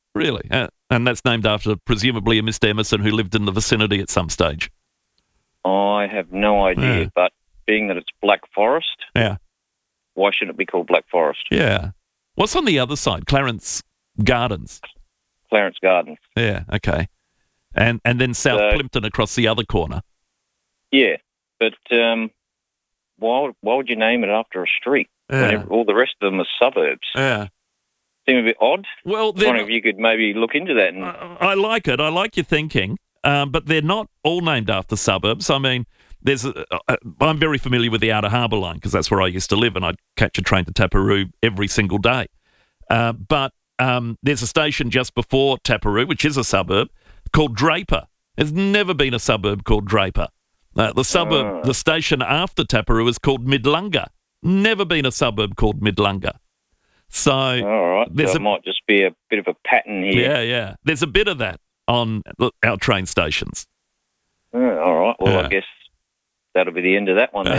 Really? And that's named after, presumably, a Mr. Emerson who lived in the vicinity at some stage. I have no idea, but being that it's Black Forest, why shouldn't it be called Black Forest? Yeah. What's on the other side? Clarence Gardens. Clarence Gardens. Yeah, okay. And then South Plympton across the other corner. Yeah, but why would you name it after a street when all the rest of them are suburbs? Yeah. Seem a bit odd. Well, I wonder if you could maybe look into that. And I like it. I like your thinking, but they're not all named after suburbs. I mean, I'm very familiar with the Outer Harbour Line because that's where I used to live, and I'd catch a train to Taparoo every single day. But there's a station just before Taparoo, which is a suburb, called Draper. There's never been a suburb called Draper. The station after Taparoo is called Midlunga. Never been a suburb called Midlunga. So, all right. So it might just be a bit of a pattern here. Yeah. There's a bit of that on our train stations. All right. Well, I guess that'll be the end of that one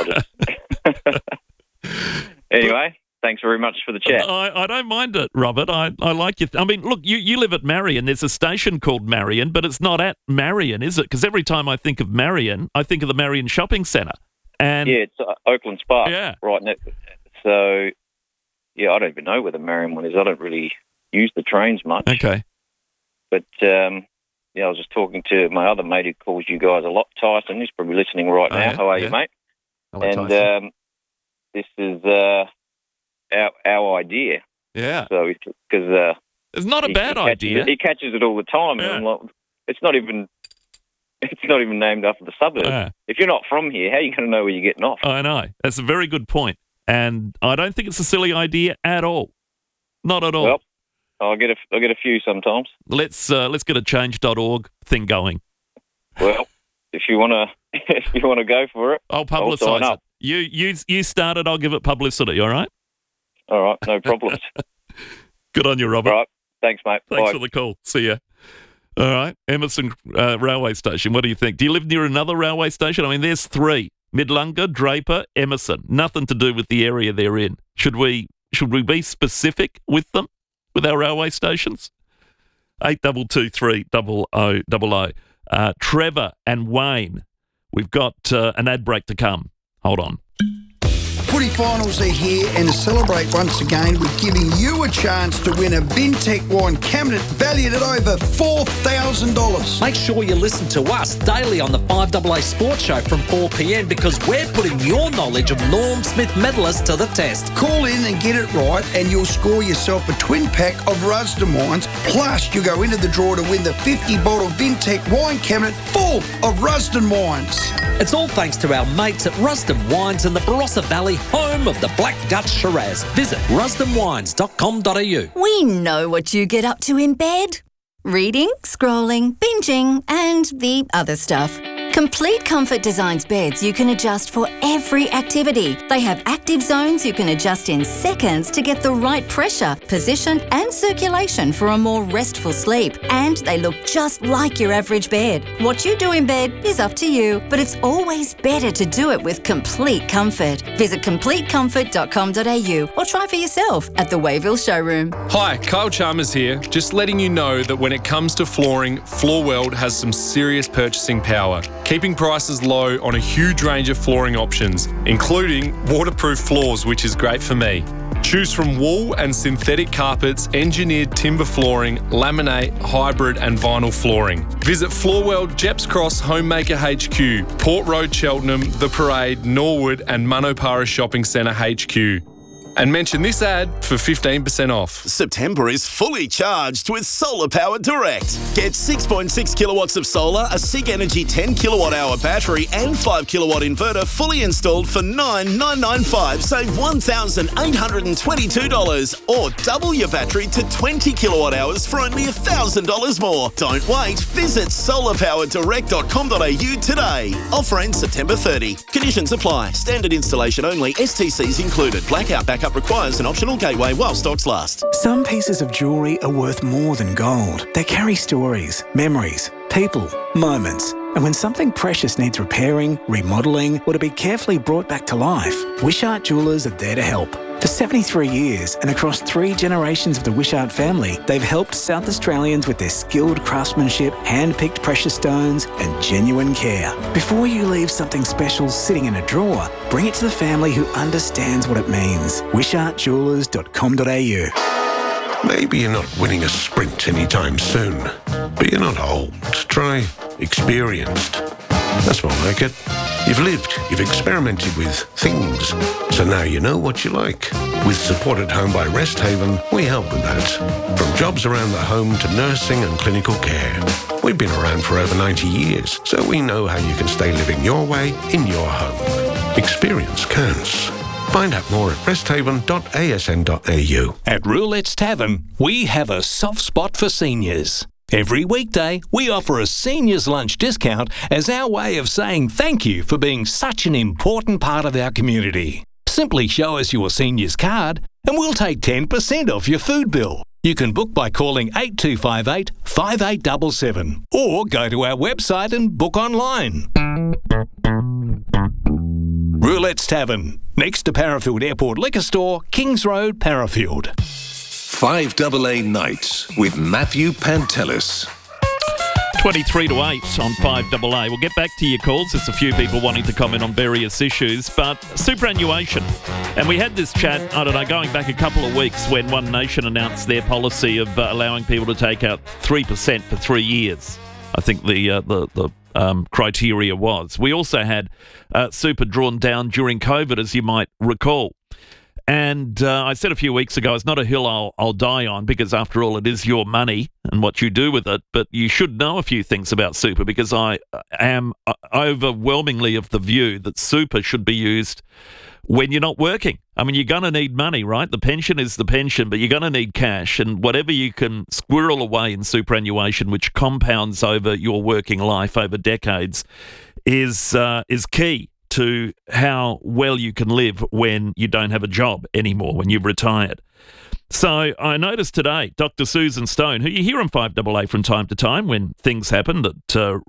then. Anyway, thanks very much for the chat. I don't mind it, Robert. I like you. I mean, look, you live at Marion. There's a station called Marion, but it's not at Marion, is it? Because every time I think of Marion, I think of the Marion Shopping Centre. And yeah, it's Oakland Spark. Yeah. Right next. So, yeah, I don't even know where the Marion one is. I don't really use the trains much. Okay. But, I was just talking to my other mate who calls you guys a lot, Tyson. He's probably listening right now. How are you, mate? Hello, Tyson. This is our idea. Yeah. So, because it's not a bad idea. He catches it all the time. Yeah. And I'm like, it's not even named after the suburb. Yeah. If you're not from here, how are you going to know where you're getting off? I know. That's a very good point. And I don't think it's a silly idea at all. Not at all. Well, I get a few sometimes. Let's get a change.org thing going. Well, if you want to go for it, I'll publicise it. You start it, I'll give it publicity, all right? All right, no problems. Good on you, Robert. All right, thanks, mate. Thanks Bye. for the call. See ya. All right, Emerson Railway Station. What do you think? Do you live near another railway station? I mean, there's three. Midlunga, Draper, Emerson. Nothing to do with the area they're in. Should we be specific with them, with our railway stations? 8223 Trevor and Wayne. We've got an ad break to come. Hold on. Footy finals are here, and to celebrate once again, we're giving you a chance to win a Vintec wine cabinet valued at over $4,000. Make sure you listen to us daily on the 5AA Sports Show from 4 p.m. because we're putting your knowledge of Norm Smith medalists to the test. Call in and get it right, and you'll score yourself a twin pack of Rusden wines. Plus, you go into the draw to win the 50-bottle Vintec wine cabinet full of Rusden wines. It's all thanks to our mates at Rusden Wines in the Barossa Valley, home of the Black Dutch Shiraz. Visit rusdenwines.com.au. We know what you get up to in bed. Reading, scrolling, binging, and the other stuff. Complete Comfort designs beds you can adjust for every activity. They have active zones you can adjust in seconds to get the right pressure, position, and circulation for a more restful sleep. And they look just like your average bed. What you do in bed is up to you, but it's always better to do it with Complete Comfort. Visit CompleteComfort.com.au or try for yourself at the Wayville showroom. Hi, Kyle Chalmers here. Just letting you know that when it comes to flooring, Floorworld has some serious purchasing power, keeping prices low on a huge range of flooring options, including waterproof floors, which is great for me. Choose from wool and synthetic carpets, engineered timber flooring, laminate, hybrid and vinyl flooring. Visit Floorworld, Jeps Cross, Homemaker HQ, Port Road, Cheltenham, The Parade, Norwood and Manopara Shopping Centre HQ. And mention this ad for 15% off. September is fully charged with Solar Power Direct. Get 6.6 kilowatts of solar, a SIG Energy 10 kilowatt hour battery and 5 kilowatt inverter fully installed for $9,995. Save $1,822 or double your battery to 20 kilowatt hours for only $1,000 more. Don't wait. Visit solarpowerdirect.com.au today. Offer ends September 30. Conditions apply. Standard installation only. STCs included. Blackout backup requires an optional gateway while stocks last. Some pieces of jewellery are worth more than gold. They carry stories, memories, people, moments. And when something precious needs repairing, remodelling, or to be carefully brought back to life, Wishart Jewellers are there to help. For 73 years and across 3 generations of the Wishart family, they've helped South Australians with their skilled craftsmanship, hand-picked precious stones and genuine care. Before you leave something special sitting in a drawer, bring it to the family who understands what it means. WishartJewelers.com.au. Maybe you're not winning a sprint anytime soon, but you're not old. Try experienced. That's more like it. You've lived, you've experimented with things, so now you know what you like. With Support at Home by Rest Haven, we help with that. From jobs around the home to nursing and clinical care. We've been around for over 90 years, so we know how you can stay living your way in your home. Experience counts. Find out more at resthaven.asn.au. At Roulette's Tavern, we have a soft spot for seniors. Every weekday, we offer a seniors lunch discount as our way of saying thank you for being such an important part of our community. Simply show us your seniors card and we'll take 10% off your food bill. You can book by calling 8258 5877 or go to our website and book online. Roulette's Tavern, next to Parafield Airport Liquor Store, Kings Road, Parafield. 5AA Nights with Matthew Pantelis. 23 to 8 on 5AA. We'll get back to your calls. There's a few people wanting to comment on various issues, but superannuation. And we had this chat, I don't know, going back a couple of weeks when One Nation announced their policy of allowing people to take out 3% for 3 years. I think the criteria was. We also had super drawn down during COVID, as you might recall. And I said a few weeks ago, it's not a hill I'll die on because, after all, it is your money and what you do with it. But you should know a few things about super because I am overwhelmingly of the view that super should be used when you're not working. I mean, you're going to need money, right? The pension is the pension, but you're going to need cash. And whatever you can squirrel away in superannuation, which compounds over your working life over decades, is key to how well you can live when you don't have a job anymore, when you've retired. So I noticed today, Dr. Susan Stone, who you hear on 5AA from time to time when things happen that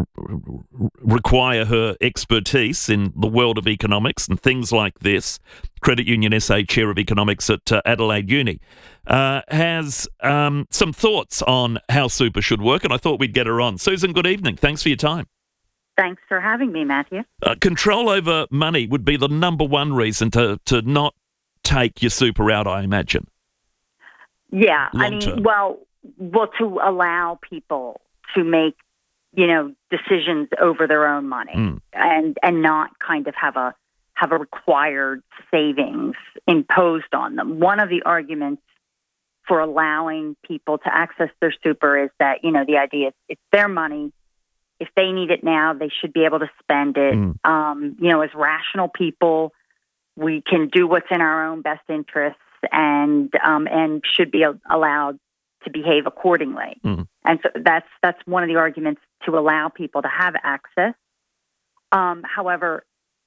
require her expertise in the world of economics and things like this, Credit Union SA Chair of Economics at Adelaide Uni, has some thoughts on how super should work, and I thought we'd get her on. Susan, good evening. Thanks for your time. Thanks for having me, Matthew. Control over money would be the number one reason to not take your super out, I imagine. Yeah, Long term. well, to allow people to make, decisions over their own money and not kind of have a required savings imposed on them. One of the arguments for allowing people to access their super is that, the idea is it's their money. If they need it now, they should be able to spend it. As rational people, we can do what's in our own best interests and should be allowed to behave accordingly. And so that's one of the arguments to allow people to have access. However,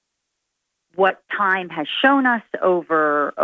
what time has shown us over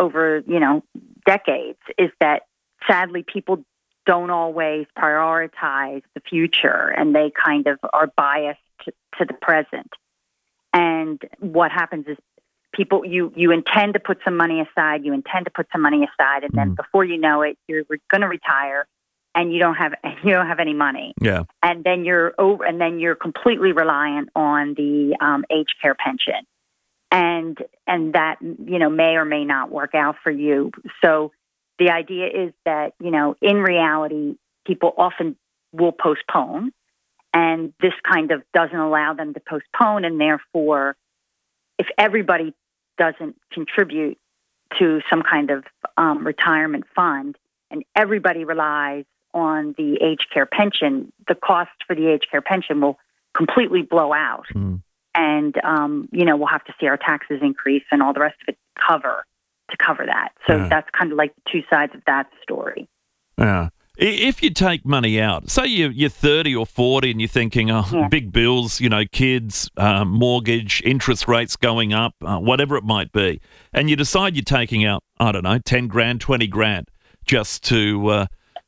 decades is that sadly people don't always prioritize the future, and they kind of are biased to the present. And what happens is people, you intend to put some money aside, and then before you know it, you're going to retire, and you don't have any money. Yeah, and then you're completely reliant on the age care pension, and that may or may not work out for you. So the idea is that, in reality, people often will postpone, and this kind of doesn't allow them to postpone. And therefore, if everybody doesn't contribute to some kind of retirement fund and everybody relies on the age care pension, the cost for the age care pension will completely blow out. And, we'll have to see our taxes increase and all the rest of it to cover that. So that's kind of like the two sides of that story. Yeah. If you take money out, say you're 30 or 40 and you're thinking, big bills, kids, mortgage, interest rates going up, whatever it might be, and you decide you're taking out, I don't know, 10 grand, 20 grand just to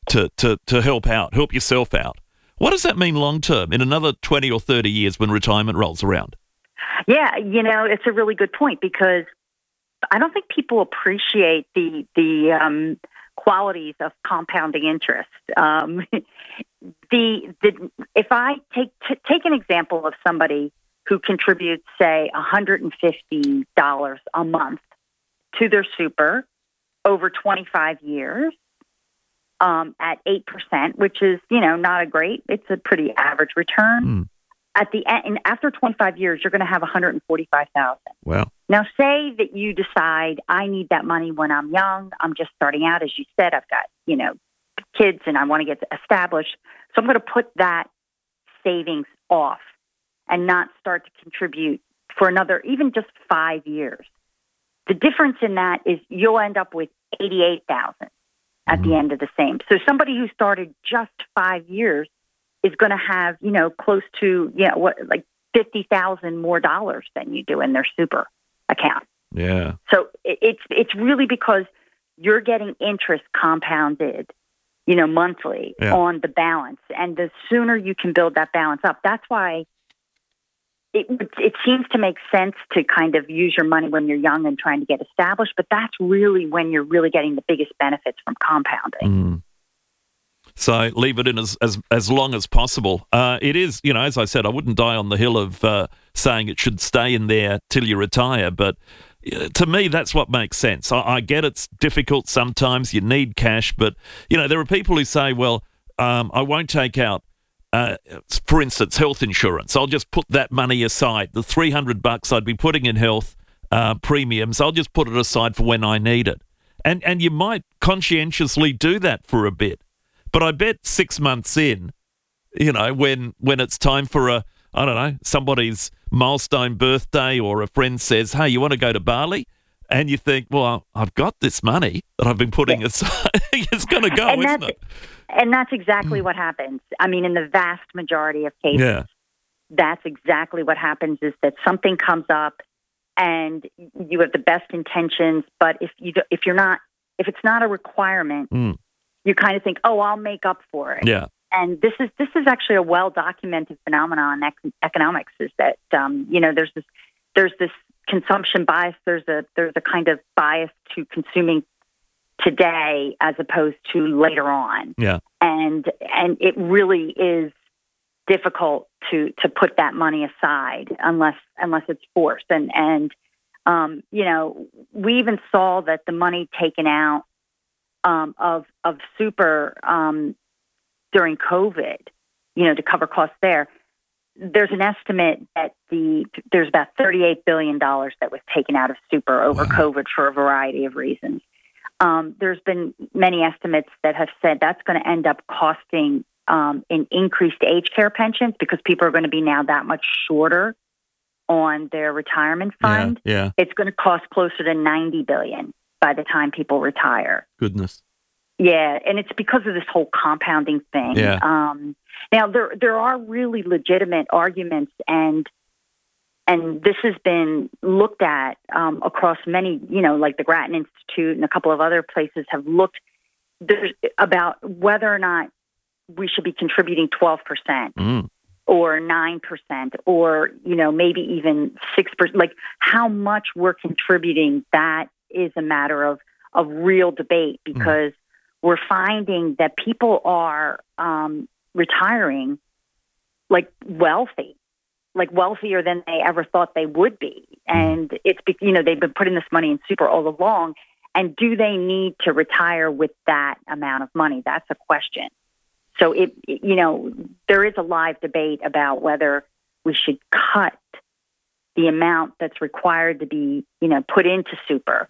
help yourself out. What does that mean long term in another 20 or 30 years when retirement rolls around? Yeah, it's a really good point because people appreciate the qualities of compounding interest. If I take an example of somebody who contributes, say, $150 a month to their super over 25 years at 8%, which is, not a great, it's a pretty average return. At the end, after 25 years, you're going to have $145,000. Wow. Now, say that you decide, I need that money when I'm young. I'm just starting out. As you said, I've got, kids and I want to get established. So I'm going to put that savings off and not start to contribute for another, even just 5 years. The difference in that is you'll end up with $88,000 at the end of the same. So somebody who started just 5 years is going to have, close to, like $50,000 more dollars than you do in their super account. Yeah. So it's really because you're getting interest compounded, monthly on the balance. And the sooner you can build that balance up, that's why it seems to make sense to kind of use your money when you're young and trying to get established. But that's really when you're really getting the biggest benefits from compounding. So leave it in as long as possible. It is, as I said, I wouldn't die on the hill of saying it should stay in there till you retire. But to me, that's what makes sense. I get it's difficult sometimes. You need cash. But, there are people who say, well, I won't take out, for instance, health insurance. I'll just put that money aside. The $300 I'd be putting in health premiums, I'll just put it aside for when I need it. And you might conscientiously do that for a bit. But I bet 6 months in, when it's time for somebody's milestone birthday or a friend says, hey, you want to go to Bali? And you think, well, I've got this money that I've been putting aside. It's going to go, isn't it? And that's exactly what happens. I mean, in the vast majority of cases, that's exactly what happens is that something comes up and you have the best intentions, but if it's not a requirement, you kind of think, oh, I'll make up for it. Yeah. And this is actually a well-documented phenomenon in economics is that, there's this consumption bias. There's a kind of bias to consuming today as opposed to later on. Yeah. And it really is difficult to put that money aside unless it's forced. And we even saw that the money taken out of super during COVID, to cover costs there. There's an estimate that there's about $38 billion that was taken out of super over COVID for a variety of reasons. There's been many estimates that have said that's going to end up costing in increased age care pensions because people are going to be now that much shorter on their retirement fund. Yeah. It's going to cost closer to $90 billion by the time people retire. Goodness. Yeah, and it's because of this whole compounding thing. Yeah. Now, there are really legitimate arguments, and this has been looked at across many, like the Grattan Institute and a couple of other places have looked about whether or not we should be contributing 12% or 9% or, maybe even 6%. Like how much we're contributing, that is a matter of real debate because we're finding that people are retiring like wealthier than they ever thought they would be. And it's, they've been putting this money in super all along. And do they need to retire with that amount of money? That's a question. So there is a live debate about whether we should cut the amount that's required to be, put into super.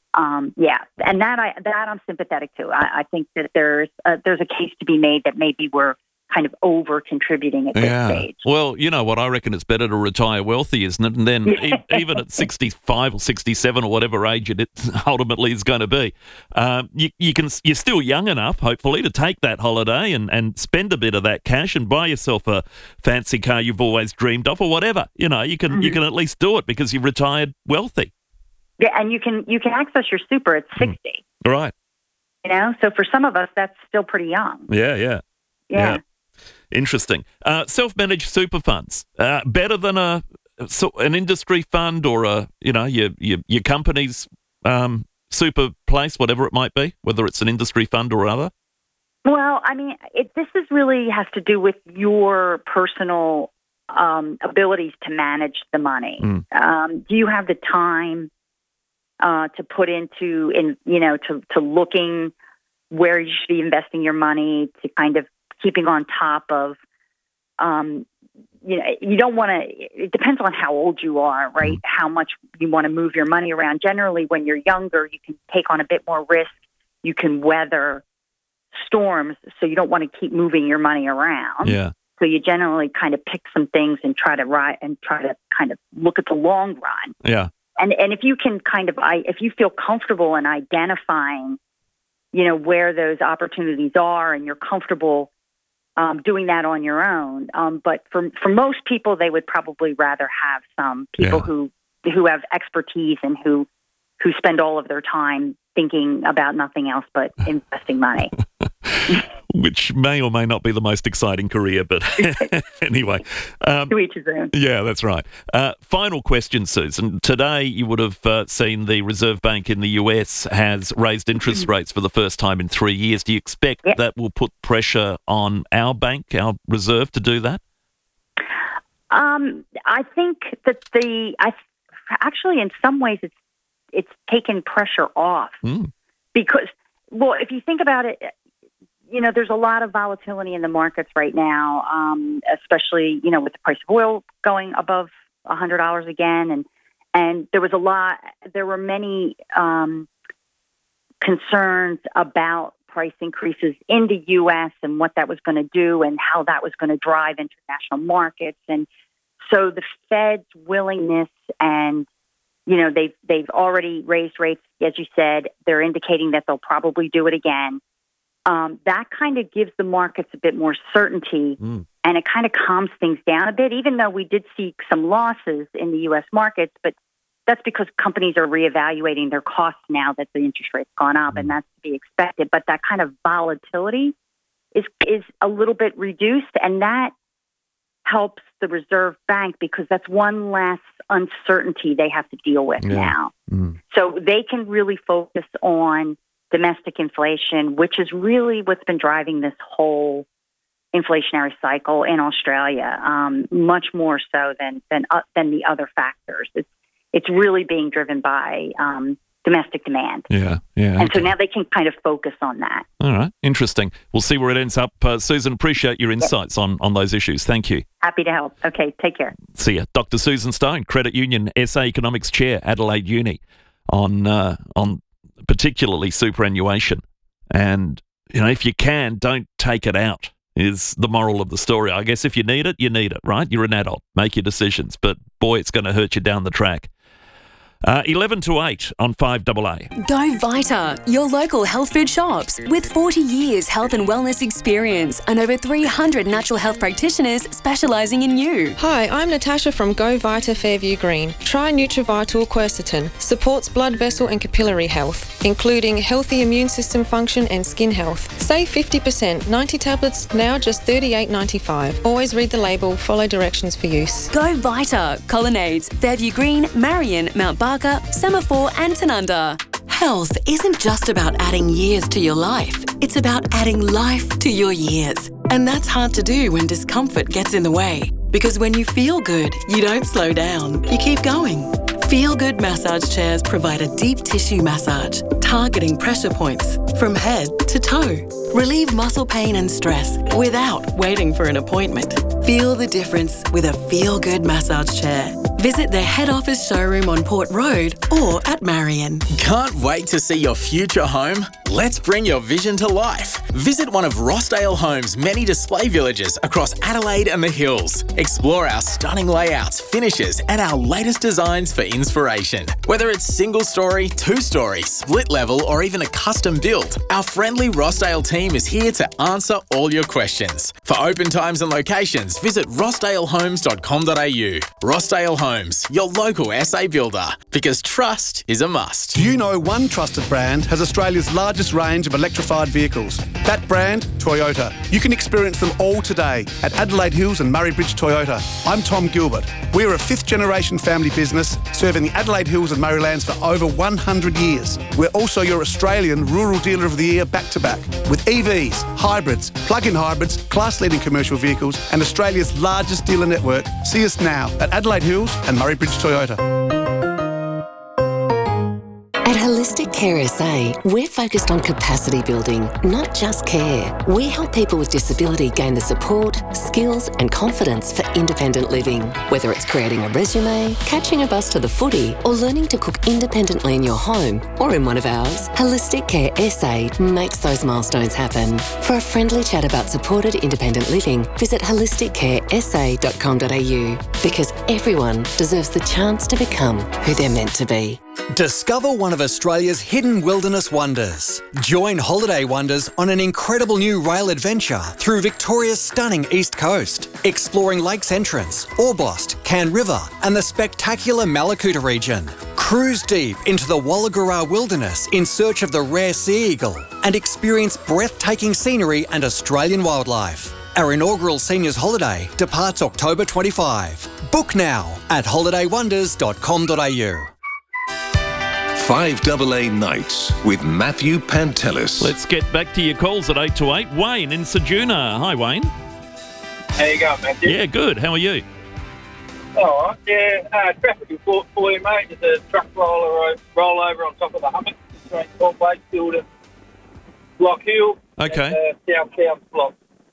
And that I'm sympathetic to. I think that there's a case to be made that maybe we're kind of over contributing at this stage. Well, you know what? I reckon it's better to retire wealthy, isn't it? And then even at 65 or 67 or whatever age it ultimately is going to be, you're still young enough, hopefully, to take that holiday and spend a bit of that cash and buy yourself a fancy car you've always dreamed of or whatever. You can at least do it because you've retired wealthy. Yeah, and you can access your super at 60. Right. So for some of us, that's still pretty young. Yeah. Interesting. Self-managed super funds, better than an industry fund or your company's super place, whatever it might be, whether it's an industry fund or other? Well, I mean, this is really has to do with your personal abilities to manage the money. Do you have the time to put into, to looking where you should be investing your money, to kind of keeping on top of, you don't want to, it depends on how old you are, right? How much you want to move your money around. Generally, when you're younger, you can take on a bit more risk. You can weather storms, so you don't want to keep moving your money around. Yeah. So you generally kind of pick some things and try to kind of look at the long run. Yeah. And if you can if you feel comfortable in identifying, where those opportunities are, and you're comfortable doing that on your own. But for most people, they would probably rather have some people who have expertise and who spend all of their time thinking about nothing else but investing money. Which may or may not be the most exciting career, but anyway. To each his own. Yeah, that's right. Final question, Susan. Today you would have seen the Reserve Bank in the US has raised interest rates for the first time in 3 years. Do you expect that will put pressure on our bank, our reserve, to do that? I think that actually in some ways it's taken pressure off because, well, if you think about it, there's a lot of volatility in the markets right now, especially, with the price of oil going above $100 again. And there were many concerns about price increases in the U.S. and what that was going to do and how that was going to drive international markets. And so the Fed's willingness and, they've already raised rates, as you said. They're indicating that they'll probably do it again. That kind of gives the markets a bit more certainty, and it kind of calms things down a bit, even though we did see some losses in the U.S. markets. But that's because companies are reevaluating their costs now that the interest rate's gone up, and that's to be expected. But that kind of volatility is a little bit reduced, and that helps the Reserve Bank because that's one less uncertainty they have to deal with now. So they can really focus on domestic inflation, which is really what's been driving this whole inflationary cycle in Australia, much more so than the other factors. It's really being driven by domestic demand. Yeah. And so now they can kind of focus on that. All right, interesting. We'll see where it ends up. Susan, appreciate your insights on those issues. Thank you. Happy to help. Okay, take care. See ya. Dr. Susan Stone, Credit Union SA Economics Chair, Adelaide Uni, on particularly superannuation. And, if you can, don't take it out, is the moral of the story. I guess if you need it, right? You're an adult. Make your decisions. But, boy, it's going to hurt you down the track. 11 to 8 on 5AA. Go Vita, your local health food shops. With 40 years health and wellness experience and over 300 natural health practitioners specialising in you. Hi, I'm Natasha from Go Vita Fairview Green. Try Nutrivital Quercetin. Supports blood vessel and capillary health, including healthy immune system function and skin health. Save 50%. 90 tablets, now just $38.95. Always read the label, follow directions for use. Go Vita, Colonnades, Fairview Green, Marion, Mount Barker, Semaphore and Tanunda. Health isn't just about adding years to your life. It's about adding life to your years. And that's hard to do when discomfort gets in the way. Because when you feel good, you don't slow down. You keep going. Feel Good massage chairs provide a deep tissue massage, targeting pressure points from head to toe. Relieve muscle pain and stress without waiting for an appointment. Feel the difference with a Feel Good massage chair. Visit their head office showroom on Port Road or at Marion. Can't wait to see your future home? Let's bring your vision to life. Visit one of Rossdale Homes' many display villages across Adelaide and the Hills. Explore our stunning layouts, finishes, and our latest designs for inspiration. Whether it's single story, two-story, split level, or even a custom build, our friendly Rossdale team is here to answer all your questions. For open times and locations, visit rossdalehomes.com.au. Rossdale Homes, Homes, your local SA builder, because trust is a must. Do you know one trusted brand has Australia's largest range of electrified vehicles? That brand, Toyota. You can experience them all today at Adelaide Hills and Murray Bridge Toyota. I'm Tom Gilbert. We're a fifth-generation family business serving the Adelaide Hills and Murraylands for over 100 years. We're also your Australian Rural Dealer of the Year back-to-back with EVs, hybrids, plug-in hybrids, class-leading commercial vehicles and Australia's largest dealer network. See us now at Adelaide Hills and Murray Bridge Toyota. At Holistic Care SA, we're focused on capacity building, not just care. We help people with disability gain the support, skills and confidence for independent living. Whether it's creating a resume, catching a bus to the footy or learning to cook independently in your home or in one of ours, Holistic Care SA makes those milestones happen. For a friendly chat about supported independent living, visit holisticcaresa.com.au because everyone deserves the chance to become who they're meant to be. Discover one of Australia's hidden wilderness wonders. Join Holiday Wonders on an incredible new rail adventure through Victoria's stunning east coast, exploring Lakes Entrance, Orbost, Can River and the spectacular Malakuta region. Cruise deep into the Walagura wilderness in search of the rare sea eagle and experience breathtaking scenery and Australian wildlife. Our inaugural seniors holiday departs October 25. Book now at holidaywonders.com.au. 5AA Nights with Matthew Pantelis. Let's get back to your calls at 8 to 8. Wayne in Ceduna. Hi, Wayne. How you going, Matthew? Yeah, good. How are you? All right. Yeah, traffic report for you, mate. There's a truck rollover on top of the hummock between Port Wakefield and Lock Hill. Okay. And, south block.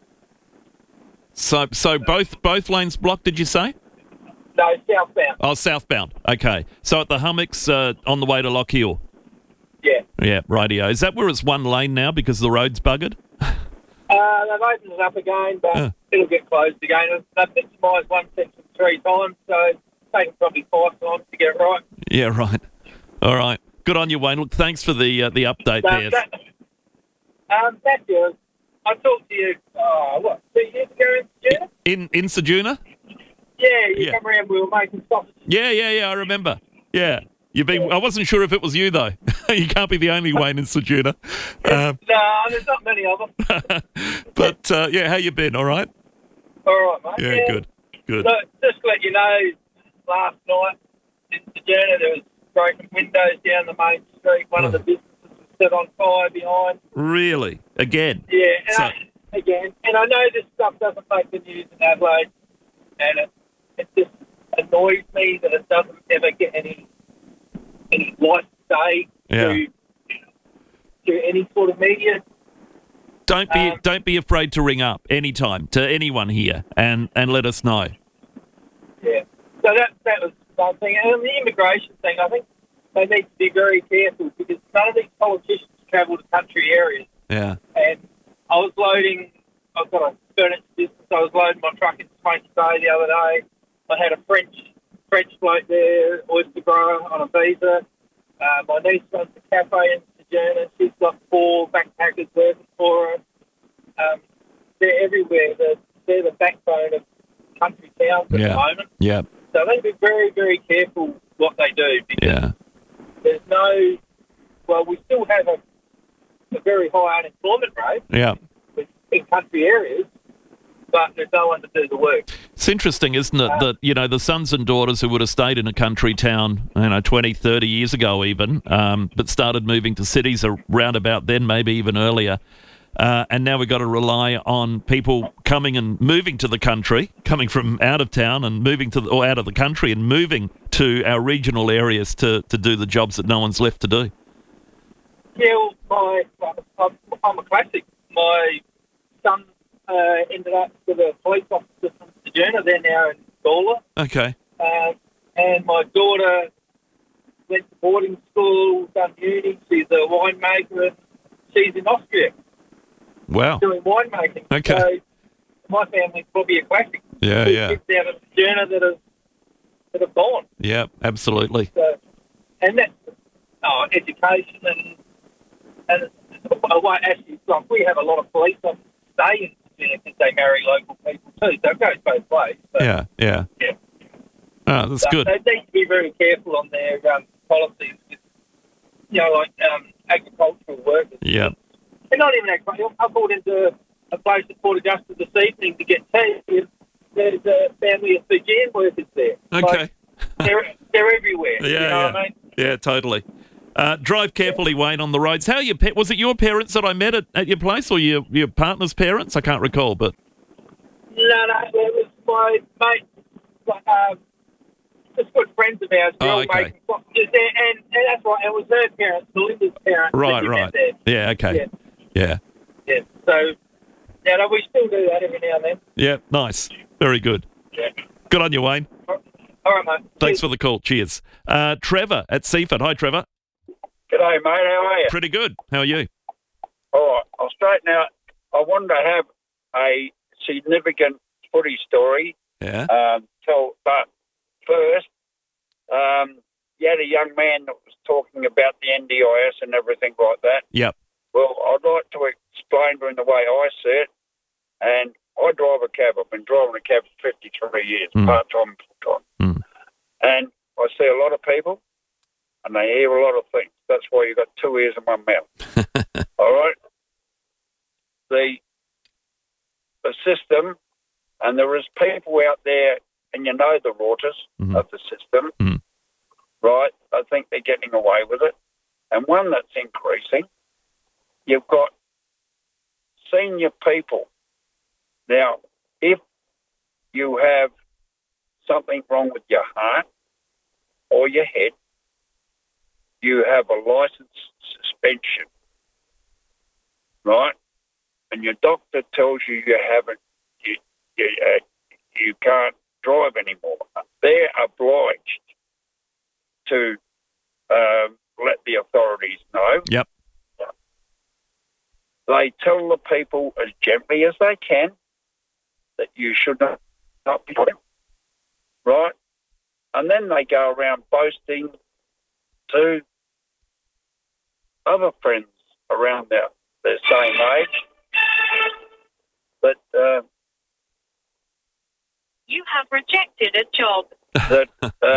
So both lanes blocked, did you say? No, southbound. Oh, southbound. Okay. So at the hummocks on the way to Lock Hill? Yeah. Yeah, rightio. Is that where it's one lane now because the road's buggered? They've opened it up again, but it'll get closed again. They've victimised one section 3 times, so it's taken probably 5 times to get it right. Yeah, right. All right. Good on you, Wayne. Look, thanks for the update there. Matthew, I talked to you, 2 years ago in Ceduna? In Ceduna? Yeah, you come around, we were making sausages. Yeah, I remember. Yeah. I wasn't sure if it was you, though. You can't be the only Wayne in Ceduna. No, there's not many of them. But, how you been? All right? All right, mate. Yeah, good. So, just to let you know, last night in Ceduna, there was broken windows down the main street. One of the businesses was set on fire behind. Really? Again? Yeah, again. And I know this stuff doesn't make the news in Adelaide, and it just annoys me that it doesn't ever get any light say to any sort of media. Don't be afraid to ring up anytime to anyone here and let us know. Yeah. So that was one thing. And the immigration thing, I think they need to be very careful because none of these politicians travel to country areas. Yeah. And I've got a furniture business. I was loading my truck into Smoky Bay the other day. I had a French bloke there, oyster grower on a visa. My niece runs a cafe in Ceduna. She's got 4 backpackers working for her. They're everywhere. They're the backbone of country towns at the moment. Yeah. So they need to be very, very careful what they do because there's no... Well, we still have a very high unemployment rate in country areas, but there's no one to do the work. It's interesting, isn't it, that, the sons and daughters who would have stayed in a country town, 20, 30 years ago even, but started moving to cities around about then, maybe even earlier, and now we've got to rely on people coming and moving to the country, coming from out of town and moving out of the country and moving to our regional areas to do the jobs that no one's left to do. Yeah, I'm a classic. My son ended up with a police officer from Ceduna. They're now in Gawler. Okay. And my daughter went to boarding school, done uni. She's a winemaker, and she's in Austria. Wow. Doing winemaking. Okay. So my family's probably a classic. Yeah. Kids out of Ceduna that have gone. Yeah, absolutely. So, and that's education and actually, like, we have a lot of police officers stay in Ceduna because they marry local people too. So it goes both ways. But, yeah. Oh, that's So good. They need to be very careful on their policies. Like agricultural workers. Yeah. They're not even agricultural. I pulled into a place at Port Augusta this evening to get tea. There's a family of Fijian workers there. Okay. They're everywhere. Yeah, you know yeah. what I mean? Yeah, totally. Drive carefully, Wayne, on the roads. How are your was it your parents that I met at your place, or your partner's parents? I can't recall, but No, it was my mate, just good friends of ours. Oh, okay. And that's right. It was her parents, Melinda's parents. that right. we met there. Yeah, okay. Yeah. So, we still do that every now and then. Yeah, nice. Very good. Yeah. Good on you, Wayne. All right, mate. Thanks for the call. Cheers. Trevor at Seaford. Hi, Trevor. G'day, mate. How are you? Pretty good. How are you? All right. I'll straighten out. I wanted to have a significant footy story. Yeah. But first, you had a young man that was talking about the NDIS and everything like that. Yep. Well, I'd like to explain to him the way I see it. And I drive a cab. I've been driving a cab for 53 years, part-time, full-time. And I see a lot of people, and they hear a lot of things. That's why you've got 2 ears and 1 mouth. All right? The system, and there is people out there, and you know the routers of the system, right? I think they're getting away with it. And one that's increasing, you've got senior people. Now, if you have something wrong with your heart or your head, you have a license suspension, right? And your doctor tells you you can't drive anymore. They're obliged to let the authorities know. Yep. They tell the people as gently as they can that you should not be driving, right? And then they go around boasting to other friends around their same age that you have rejected a job. that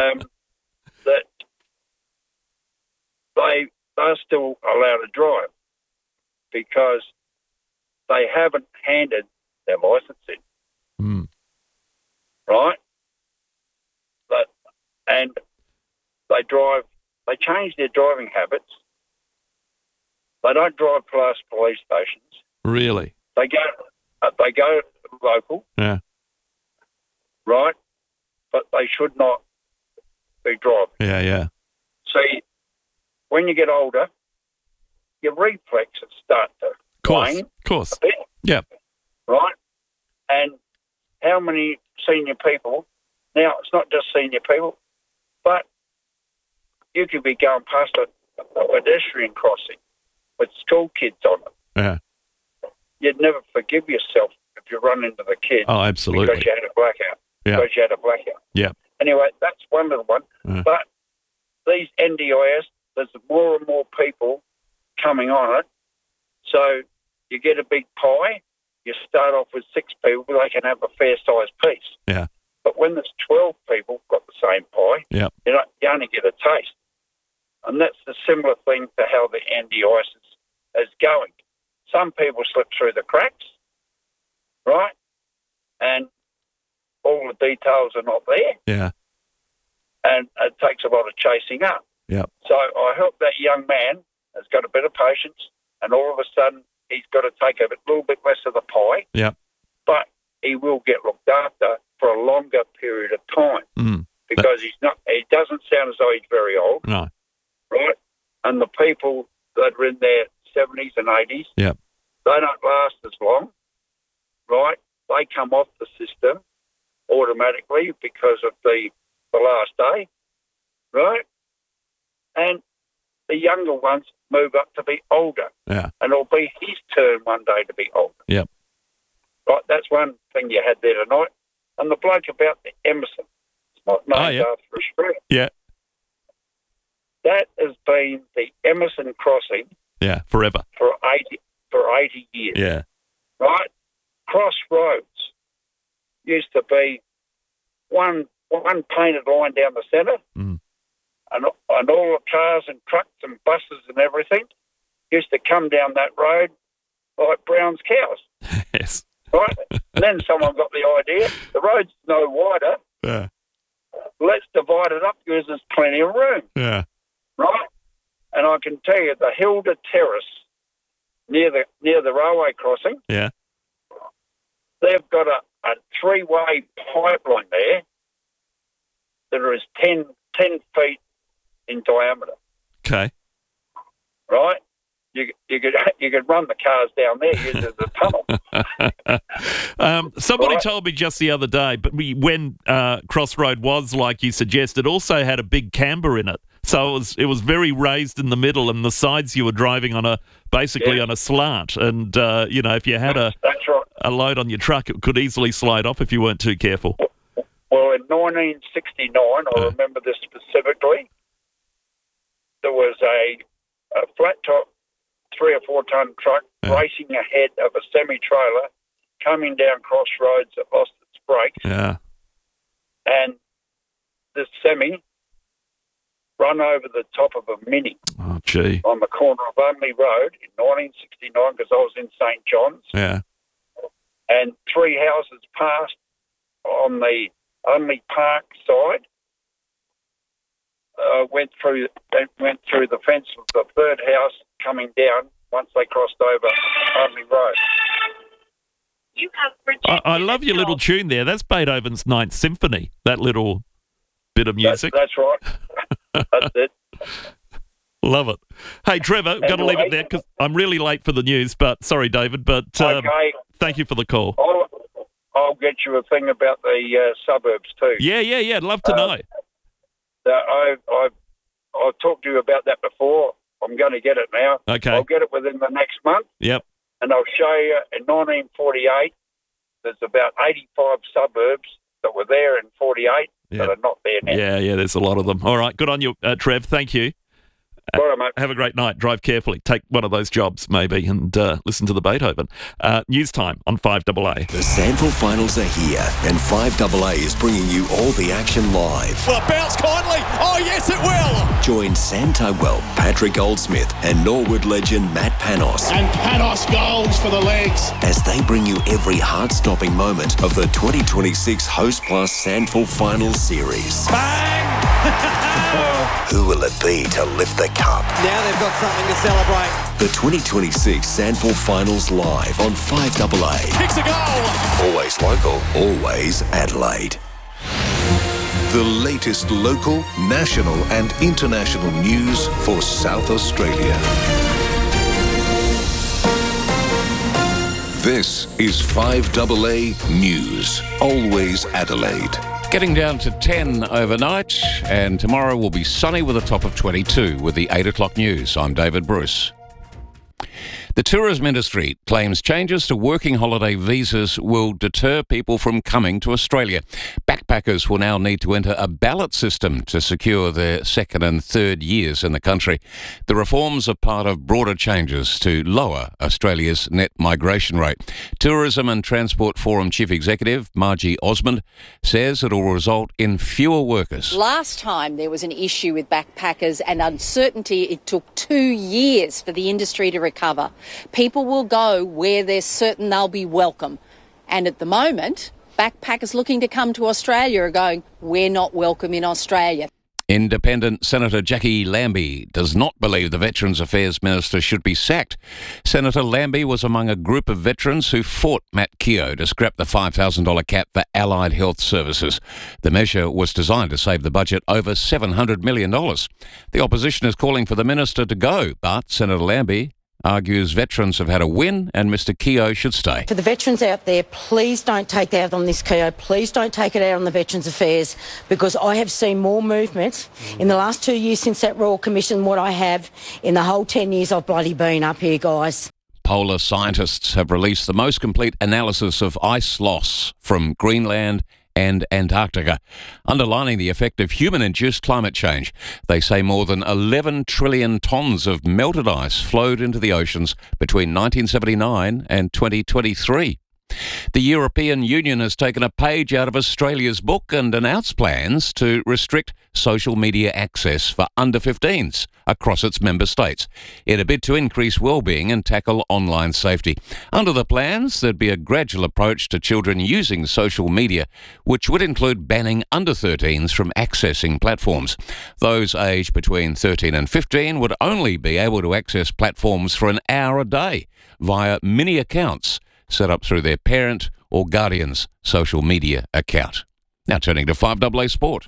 they're still allowed to drive because they haven't handed their license in. Right? And they change their driving habits. They don't drive past police stations. Really? They go local. Yeah. Right? But they should not be driving. Yeah, yeah. See, when you get older, your reflexes start to wane. Of course. A bit, Yep. right? And how many senior people, now it's not just senior people, but you could be going past a pedestrian crossing with school kids on it. Yeah. You'd never forgive yourself if you run into the kid. Oh, absolutely. Because you had a blackout. Yeah. Because you had a blackout. Yep. Anyway, that's one little one. Yeah. But these NDIS, there's more and more people coming on it. So you get a big pie. You start off with 6 people, they can have a fair-sized piece. Yeah. But when there's 12 people got the same pie, Yep. you only get a taste. And that's the similar thing to how the NDIS is going. Some people slip through the cracks, right? And all the details are not there. Yeah. And it takes a lot of chasing up. Yep. So I hope that young man has got a bit of patience, and all of a sudden he's got to take a little bit less of the pie, Yep. but he will get looked after for a longer period of time because he doesn't sound as though he's very old, No. right? And the people that are in their 70s and 80s, Yep. they don't last as long, right? They come off the system automatically because of the last day, right? And the younger ones move up to be older. Yeah. And it'll be his turn one day to be older. Yep. Right, that's one thing you had there tonight. And the bloke about the Emerson, it's not named after Australia. Yeah. That has been the Emerson crossing Yeah. Forever. for 80 years. Yeah. Right? Crossroads used to be one one painted line down the centre, and all the cars and trucks and buses and everything used to come down that road like Brown's cows. Yes. Right? And then someone got the idea, the road's no wider, Yeah. let's divide it up because there's plenty of room. Yeah. Right? And I can tell you, the Hilda Terrace near the railway crossing, Yeah. they've got a three-way pipeline there that is 10 feet in diameter. Okay. Right? You could run the cars down there using the tunnel. Somebody Right. told me just the other day, but when Crossroad was like you suggested, also had a big camber in it. So it was very raised in the middle, and the sides you were driving on on a slant. And if you had That's right. a load on your truck, it could easily slide off if you weren't too careful. Well, in 1969, I remember this specifically, there was a flat top 3 or 4 ton truck racing ahead of a semi-trailer coming down Crossroads that lost its brakes. Yeah. And this semi run over the top of a Mini Oh, gee. on the corner of Unley Road in 1969 because I was in St John's. Yeah. And 3 houses passed on the Unley Park side. Went through the fence of the third house coming down once they crossed over Unley Road. You have rejected I love your little tune there. That's Beethoven's Ninth Symphony, that little bit of music. That's right. That's it. Love it. Hey, Trevor, got to leave it there because I'm really late for the news, but sorry, David, but Okay. thank you for the call. I'll get you a thing about the suburbs too. Yeah. I'd love to know. I've talked to you about that before. I'm going to get it now. Okay. I'll get it within the next month, Yep. and I'll show you in 1948, there's about 85 suburbs that were there in 48 that are not there now. Yeah, there's a lot of them. All right, good on you, Trev. Thank you. All right, mate. Have a great night. Drive carefully. Take one of those jobs, maybe, and listen to the Beethoven. News time on 5AA. The SANFL finals are here, and 5AA is bringing you all the action live. Will it bounce kindly? Oh, yes, it will. Join Sam Tugwell, Patrick Goldsmith, and Norwood legend Matt Panos And Panos goals for the legs. as they bring you every heart-stopping moment of the 2026 Host Plus SANFL Finals Series. Bang! Who will it be to lift the cup? Now they've got something to celebrate. The 2026 SANFL Finals live on 5AA. Kicks a goal. Always local, always Adelaide. The latest local, national and international news for South Australia. This is 5AA News, always Adelaide. Getting down to 10 overnight, and tomorrow will be sunny with a top of 22 with the 8 o'clock news. I'm David Bruce. The tourism industry claims changes to working holiday visas will deter people from coming to Australia. Backpackers will now need to enter a ballot system to secure their second and third years in the country. The reforms are part of broader changes to lower Australia's net migration rate. Tourism and Transport Forum Chief Executive Margie Osmond says it will result in fewer workers. Last time there was an issue with backpackers and uncertainty, it took 2 years for the industry to recover. People will go where they're certain they'll be welcome. And at the moment, backpackers looking to come to Australia are going, we're not welcome in Australia. Independent Senator Jackie Lambie does not believe the Veterans Affairs Minister should be sacked. Senator Lambie was among a group of veterans who fought Matt Keogh to scrap the $5,000 cap for allied health services. The measure was designed to save the budget over $700 million. The opposition is calling for the minister to go, but Senator Lambie argues veterans have had a win and Mr Keogh should stay. For the veterans out there, please don't take it out on this Keogh. Please don't take it out on the Veterans Affairs, because I have seen more movement in the last 2 years since that Royal Commission than what I have in the whole 10 years I've bloody been up here, guys. Polar scientists have released the most complete analysis of ice loss from Greenland and Antarctica, underlining the effect of human-induced climate change. They say more than 11 trillion tonnes of melted ice flowed into the oceans between 1979 and 2023. The European Union has taken a page out of Australia's book and announced plans to restrict social media access for under-15s across its member states in a bid to increase well-being and tackle online safety. Under the plans, there'd be a gradual approach to children using social media, which would include banning under-13s from accessing platforms. Those aged between 13 and 15 would only be able to access platforms for an hour a day via mini accounts set up through their parent or guardian's social media account. Now turning to 5AA Sport.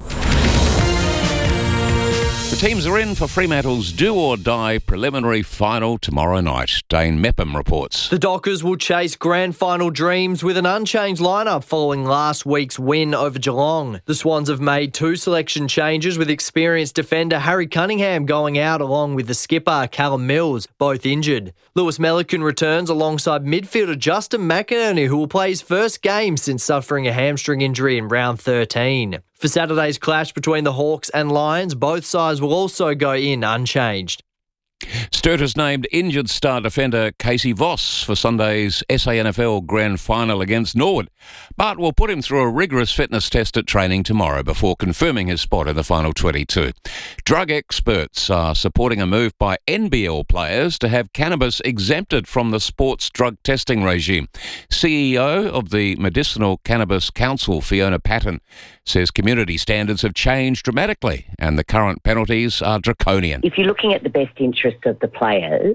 The teams are in for Fremantle's do-or-die preliminary final tomorrow night. Dane Mepham reports. The Dockers will chase grand final dreams with an unchanged lineup following last week's win over Geelong. The Swans have made 2 selection changes, with experienced defender Harry Cunningham going out along with the skipper Callum Mills, both injured. Lewis Melican returns alongside midfielder Justin McInerney, who will play his first game since suffering a hamstring injury in round 13. For Saturday's clash between the Hawks and Lions, both sides will also go in unchanged. Sturt has named injured star defender Casey Voss for Sunday's SANFL Grand Final against Norwood, but will put him through a rigorous fitness test at training tomorrow before confirming his spot in the final 22. Drug experts are supporting a move by NBL players to have cannabis exempted from the sports drug testing regime. CEO of the Medicinal Cannabis Council, Fiona Patton, says community standards have changed dramatically and the current penalties are draconian. If you're looking at the best interest of the players,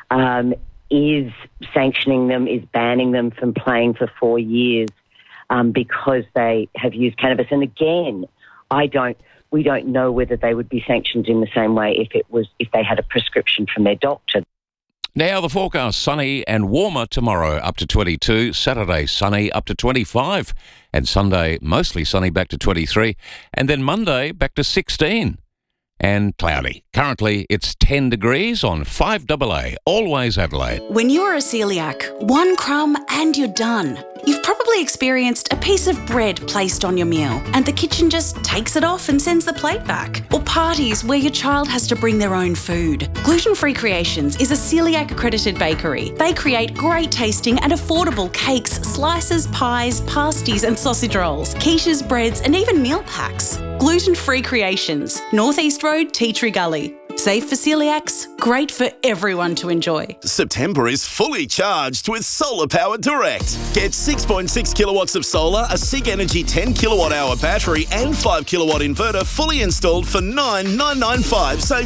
is sanctioning them, is banning them from playing for 4 years because they have used cannabis. And again, we don't know whether they would be sanctioned in the same way if they had a prescription from their doctor. Now the forecast: sunny and warmer tomorrow, up to 22. Saturday, sunny, up to 25. And Sunday, mostly sunny, back to 23. And then Monday, back to 16. And cloudy. Currently, it's 10 degrees on 5AA, always Adelaide. When you're a celiac, one crumb and you're done. You've probably experienced a piece of bread placed on your meal and the kitchen just takes it off and sends the plate back. Or parties where your child has to bring their own food. Gluten Free Creations is a celiac accredited bakery. They create great tasting and affordable cakes, slices, pies, pasties and sausage rolls, quiches, breads and even meal packs. Gluten Free Creations, North East Road, Tea Tree Gully. Safe for celiacs, great for everyone to enjoy. September is fully charged with Solar Power Direct. Get 6.6 kilowatts of solar, a SIG Energy 10 kilowatt hour battery and 5 kilowatt inverter fully installed for $9,995. Save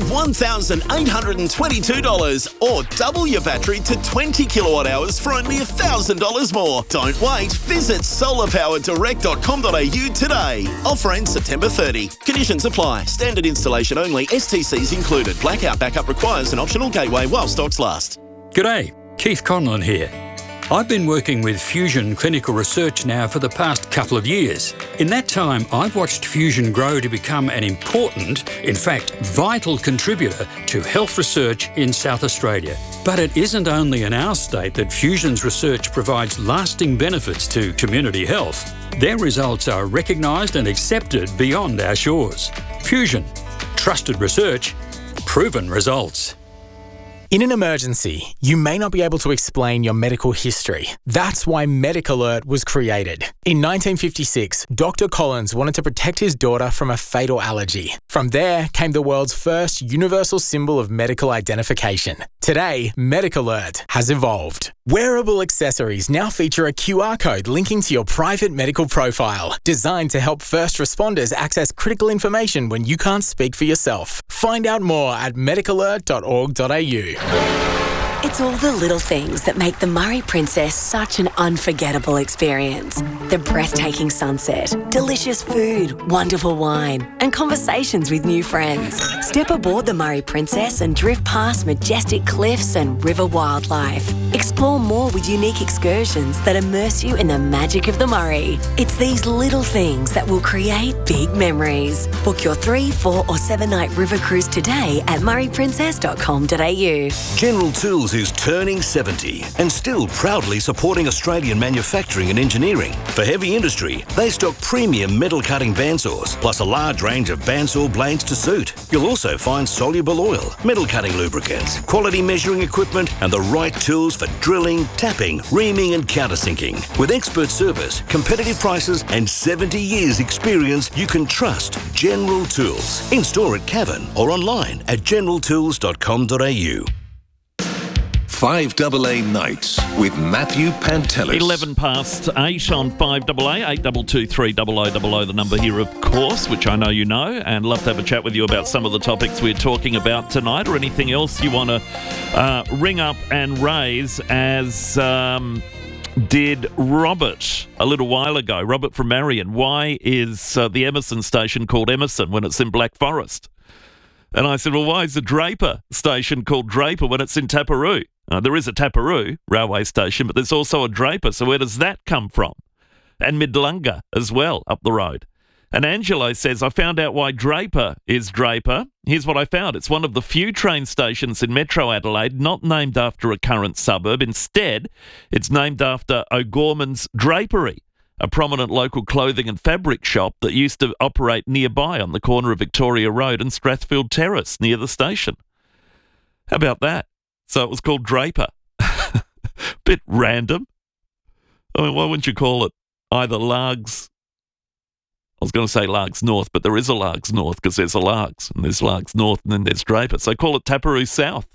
$1,822 or double your battery to 20 kilowatt hours for only $1,000 more. Don't wait. Visit solarpowerdirect.com.au today. Offer ends September 30. Conditions apply. Standard installation only. STCs included. Blackout backup requires an optional gateway while stocks last. G'day, Keith Conlon here. I've been working with Fusion Clinical Research now for the past couple of years. In that time, I've watched Fusion grow to become an important, in fact, vital contributor to health research in South Australia. But it isn't only in our state that Fusion's research provides lasting benefits to community health. Their results are recognised and accepted beyond our shores. Fusion. Trusted research. Proven results. In an emergency, you may not be able to explain your medical history. That's why MedicAlert was created. In 1956, Dr. Collins wanted to protect his daughter from a fatal allergy. From there came the world's first universal symbol of medical identification. Today, MedicAlert has evolved. Wearable accessories now feature a QR code linking to your private medical profile, designed to help first responders access critical information when you can't speak for yourself. Find out more at medicalert.org.au. It's all the little things that make the Murray Princess such an unforgettable experience. The breathtaking sunset, delicious food, wonderful wine, and conversations with new friends. Step aboard the Murray Princess and drift past majestic cliffs and river wildlife. Explore more with unique excursions that immerse you in the magic of the Murray. It's these little things that will create big memories. Book your 3, 4 or 7 night river cruise today at murrayprincess.com.au. General Tools is turning 70 and still proudly supporting Australian manufacturing and engineering. For heavy industry, they stock premium metal cutting bandsaws, plus a large range of bandsaw blades to suit. You'll also find soluble oil, metal cutting lubricants, quality measuring equipment, and the right tools for for drilling, tapping, reaming and countersinking. With expert service, competitive prices and 70 years experience, you can trust General Tools. In store at Cavan or online at generaltools.com.au. 5AA Nights with Matthew Pantelis. 11 past 8 on 5AA, 8223 0000, the number here, of course, which I know you know, and love to have a chat with you about some of the topics we're talking about tonight, or anything else you want to ring up and raise, as did Robert a little while ago. Robert from Marion. Why is the Emerson station called Emerson when it's in Black Forest? And I said, well, why is the Draper station called Draper when it's in Taparoo? There is a Taparoo railway station, but there's also a Draper, so where does that come from? And Midlunga as well, up the road. And Angelo says, I found out why Draper is Draper. Here's what I found. It's one of the few train stations in Metro Adelaide not named after a current suburb. Instead, it's named after O'Gorman's Drapery, a prominent local clothing and fabric shop that used to operate nearby on the corner of Victoria Road and Strathfield Terrace near the station. How about that? So it was called Draper. Bit random. I mean, why wouldn't you call it either Largs? I was going to say Largs North, but there is a Largs North because there's a Largs, and there's Largs North, and then there's Draper. So call it Taparoo South,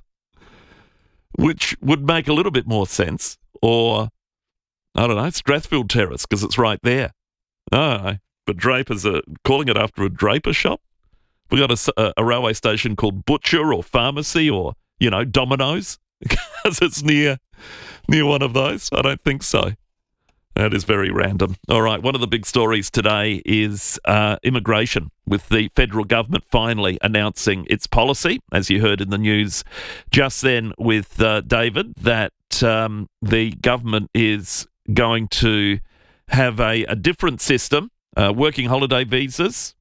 which would make a little bit more sense. Or, I don't know, Strathfield Terrace because it's right there. I don't know. But Draper's calling it after a Draper shop? We got a railway station called Butcher or Pharmacy or, you know, Domino's because it's near one of those. I don't think so. That is very random. All right, one of the big stories today is immigration, with the federal government finally announcing its policy, as you heard in the news just then with David, that the government is going to have a different system, working holiday visas,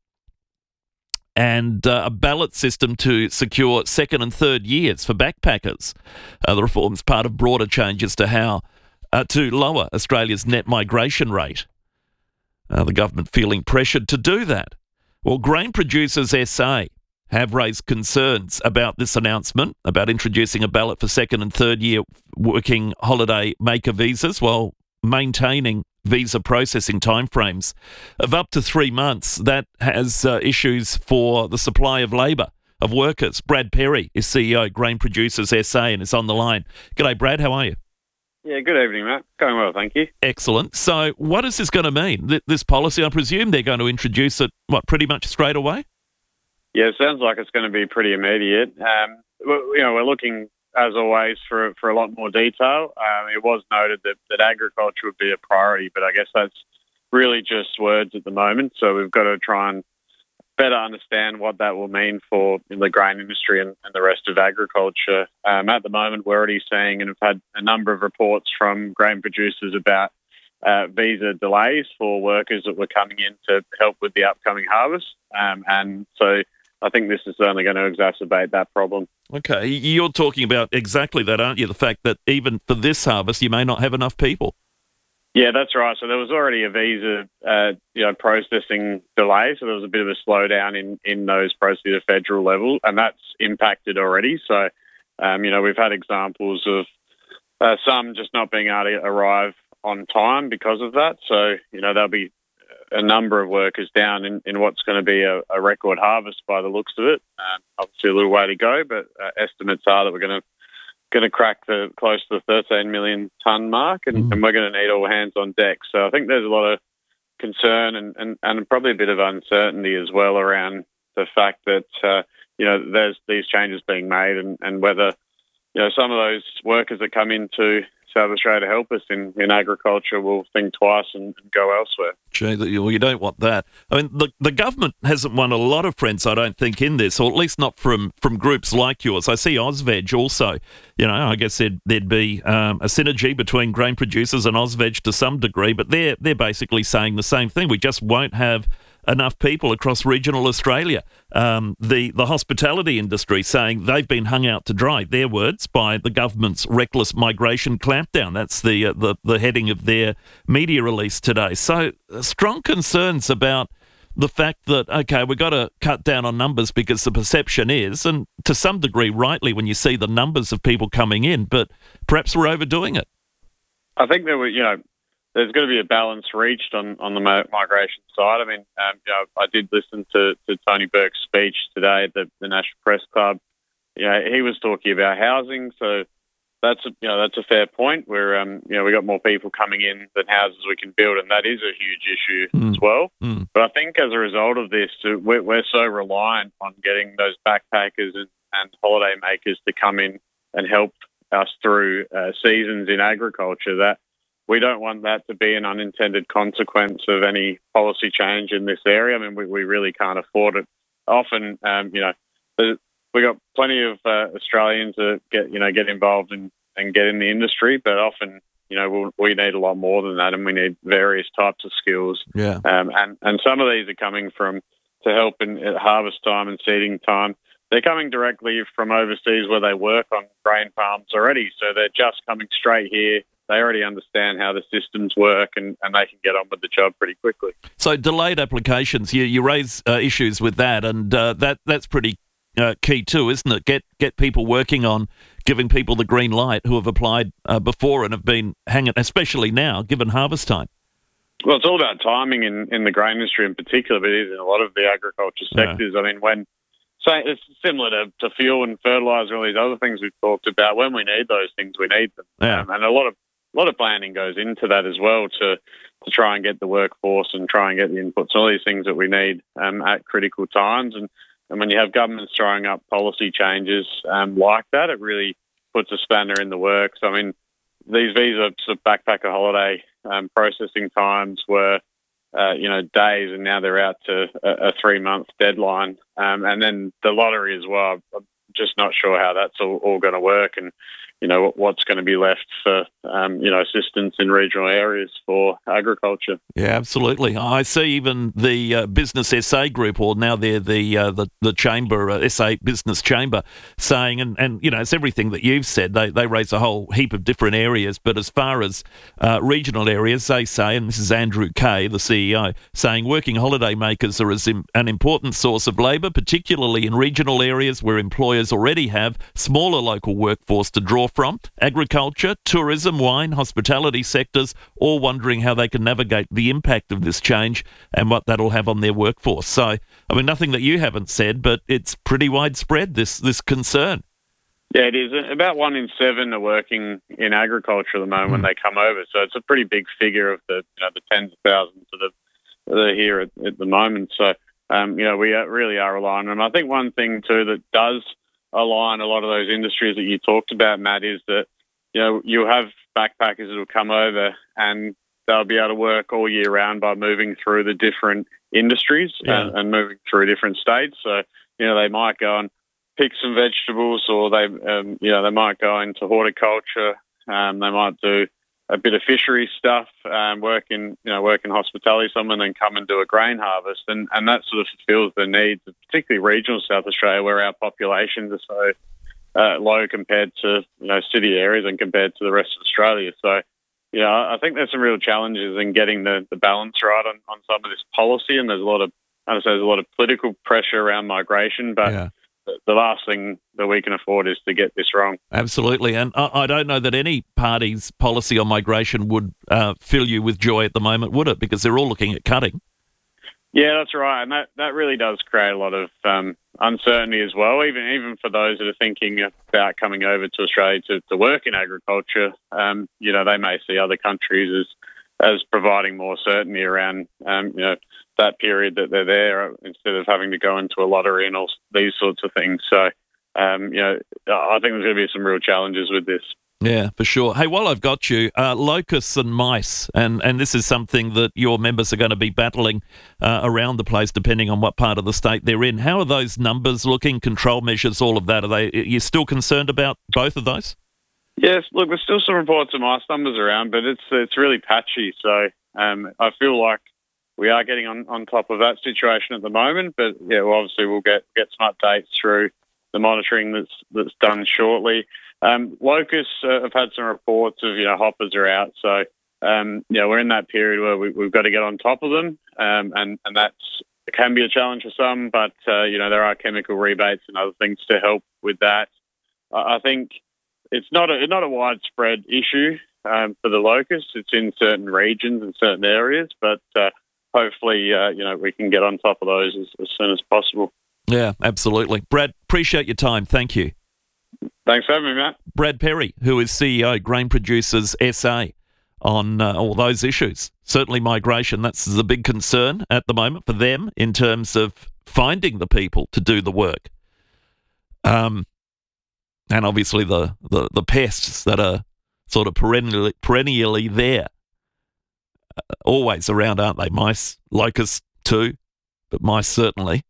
and a ballot system to secure second and third years for backpackers. The reform's part of broader changes to how to lower Australia's net migration rate. The government feeling pressured to do that. Well, Grain Producers SA have raised concerns about this announcement, about introducing a ballot for second and third year working holiday maker visas while maintaining visa processing timeframes of up to 3 months. That has issues for the supply of labour, of workers. Brad Perry is CEO, Grain Producers SA, and is on the line. G'day, Brad. How are you? Yeah, good evening, Matt. Going well, thank you. Excellent. So what is this going to mean? This policy, I presume they're going to introduce it, pretty much straight away? Yeah, it sounds like it's going to be pretty immediate. We're looking, as always, for a lot more detail. It was noted that agriculture would be a priority, but I guess that's really just words at the moment. So we've got to try and better understand what that will mean for the grain industry and the rest of agriculture. At the moment, we're already seeing and have had a number of reports from grain producers about visa delays for workers that were coming in to help with the upcoming harvest. And so I think this is only going to exacerbate that problem. Okay, you're talking about exactly that, aren't you? The fact that even for this harvest, you may not have enough people. Yeah, that's right. So there was already a visa, processing delay. So there was a bit of a slowdown in those processes at federal level, and that's impacted already. So, we've had examples of some just not being able to arrive on time because of that. So, there'll be a number of workers down in what's going to be a record harvest by the looks of it. Obviously, a little way to go, but estimates are that we're going to crack close to the 13 million tonne mark, and we're going to need all hands on deck. So I think there's a lot of concern and probably a bit of uncertainty as well around the fact that there's these changes being made and whether some of those workers that come into South Australia to help us in agriculture will think twice and go elsewhere. Gee, well, you don't want that. I mean, the government hasn't won a lot of friends, I don't think, in this, or at least not from groups like yours. I see Ozveg also. I guess there'd be a synergy between grain producers and Ozveg to some degree, but they're basically saying the same thing. We just won't have enough people across regional Australia. The hospitality industry saying they've been hung out to dry, their words, by the government's reckless migration clampdown. That's the heading of their media release today. So strong concerns about the fact that, okay, we've got to cut down on numbers because the perception is, and to some degree rightly when you see the numbers of people coming in, but perhaps we're overdoing it. I think there's going to be a balance reached on the migration side. I mean, I did listen to Tony Burke's speech today at the National Press Club. He was talking about housing, so that's a fair point. Where we got more people coming in than houses we can build, and that is a huge issue as well. But I think as a result of this, we're so reliant on getting those backpackers and holiday makers to come in and help us through seasons in agriculture that we don't want that to be an unintended consequence of any policy change in this area. I mean, we really can't afford it. Often, we got plenty of Australians that get involved and get in the industry, but often, we need a lot more than that, and we need various types of skills. Yeah. And some of these are coming to help at harvest time and seeding time. They're coming directly from overseas where they work on grain farms already, so they're just coming straight here. They already understand how the systems work and they can get on with the job pretty quickly. So delayed applications, you raise issues with that, and that's pretty key too, isn't it? Get people working on giving people the green light who have applied before and have been hanging, especially now, given harvest time. Well, it's all about timing in the grain industry in particular, but it is in a lot of the agriculture sectors. Yeah. I mean, it's similar to fuel and fertiliser and all these other things we've talked about. When we need those things, we need them. Yeah. And a lot of planning goes into that as well to try and get the workforce and try and get the inputs, all these things that we need at critical times. And when you have governments throwing up policy changes like that, it really puts a spanner in the works. I mean, these visa sort of backpacker holiday processing times were, days, and now they're out to a 3-month deadline. And then the lottery as well. I'm just not sure how that's all going to work, and what's going to be left for assistance in regional areas for agriculture. Yeah, absolutely. I see even the Business SA Group, or now they're the chamber, SA Business Chamber, saying, and it's everything that you've said. They raise a whole heap of different areas, but as far as regional areas, they say, and this is Andrew Kay, the CEO, saying working holiday makers are an important source of labour, particularly in regional areas where employers already have smaller local workforce to draw from. Agriculture, tourism, wine, hospitality sectors, all wondering how they can navigate the impact of this change and what that'll have on their workforce. So, I mean, nothing that you haven't said, but it's pretty widespread, this concern. Yeah, it is. About 1 in 7 are working in agriculture at the moment when they come over. So it's a pretty big figure of the tens of thousands that are here at the moment. So, we really are relying on them. I think one thing too that does align a lot of those industries that you talked about, Matt, is that you have backpackers that will come over and they'll be able to work all year round by moving through the different industries and moving through different states. So they might go and pick some vegetables, or they might go into horticulture. They might do a bit of fishery stuff, work in hospitality, someone then come and do a grain harvest, and that sort of fulfills the needs of particularly regional South Australia, where our populations are so low compared to city areas and compared to the rest of Australia. So, I think there's some real challenges in getting the balance right on some of this policy, and there's a lot of political pressure around migration, but. Yeah. The last thing that we can afford is to get this wrong. Absolutely. And I don't know that any party's policy on migration would fill you with joy at the moment, would it? Because they're all looking at cutting. Yeah, that's right. And that really does create a lot of uncertainty as well, even for those that are thinking about coming over to Australia to work in agriculture. They may see other countries as providing more certainty around, that period that they're there, instead of having to go into a lottery and all these sorts of things. So, I think there's going to be some real challenges with this. Yeah, for sure. Hey, while I've got you, locusts and mice, and this is something that your members are going to be battling around the place, depending on what part of the state they're in. How are those numbers looking, control measures, all of that? Are you still concerned about both of those? Yes, look, there's still some reports of mice numbers around, but it's really patchy. So I feel like we are getting on top of that situation at the moment. But obviously we'll get some updates through the monitoring that's done shortly. Locusts have had some reports of hoppers are out. So we're in that period where we've got to get on top of them, and that's it can be a challenge for some, but, there are chemical rebates and other things to help with that. I think it's not a widespread issue for the locusts. It's in certain regions and certain areas, but hopefully, we can get on top of those as soon as possible. Yeah, absolutely. Brad, appreciate your time. Thank you. Thanks for having me, Matt. Brad Perry, who is CEO, Grain Producers SA, on all those issues. Certainly migration, that's the big concern at the moment for them in terms of finding the people to do the work. And obviously the pests that are sort of perennially there. Always around, aren't they? Mice, locusts too, but mice certainly.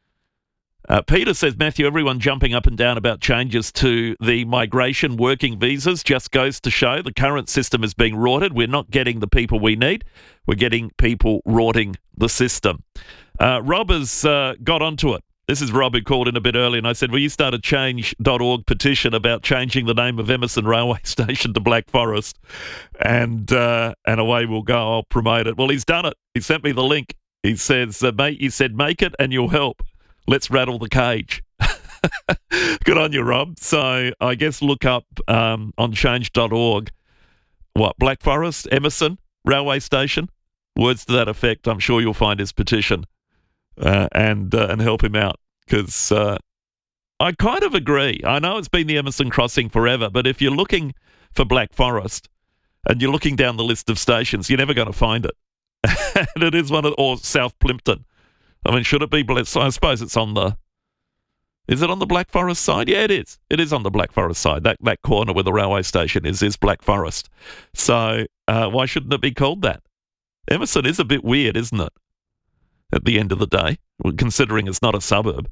Peter says, Matthew, everyone jumping up and down about changes to the migration working visas just goes to show the current system is being rorted. We're not getting the people we need. We're getting people rorting the system. Rob has got onto it. This is Rob who called in a bit early, and I said, will you start a change.org petition about changing the name of Emerson Railway Station to Black Forest? And away we'll go. I'll promote it. Well, he's done it. He sent me the link. He says, mate, you said make it and you'll help. Let's rattle the cage. Good on you, Rob. So I guess look up on change.org, Black Forest, Emerson Railway Station? Words to that effect. I'm sure you'll find his petition and help him out, because I kind of agree. I know it's been the Emerson Crossing forever, but if you're looking for Black Forest and you're looking down the list of stations, you're never going to find it. And it is or South Plympton. I mean, should it be? I suppose it's on the... Is it on the Black Forest side? Yeah, it is. It is on the Black Forest side. That corner where the railway station is Black Forest. So why shouldn't it be called that? Emerson is a bit weird, isn't it? At the end of the day, considering it's not a suburb.